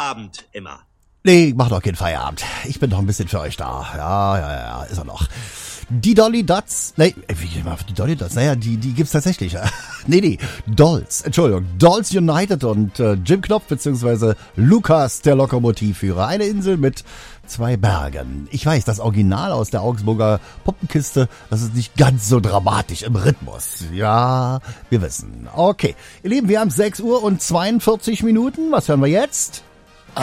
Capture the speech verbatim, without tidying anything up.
Feierabend immer. Nee, mach doch keinen Feierabend. Ich bin doch ein bisschen für euch da. Ja, ja, ja, ist er noch. Die Dolly Dots, nee, wie die Dolly Dots, naja, die, die gibt's tatsächlich. nee, nee, Dolls, Entschuldigung, Dolls United und äh, Jim Knopf bzw. Lukas, der Lokomotivführer. Eine Insel mit zwei Bergen. Ich weiß, das Original aus der Augsburger Puppenkiste, das ist nicht ganz so dramatisch im Rhythmus. Ja, wir wissen. Okay, ihr Lieben, wir haben sechs Uhr und zweiundvierzig Minuten. Was hören wir jetzt?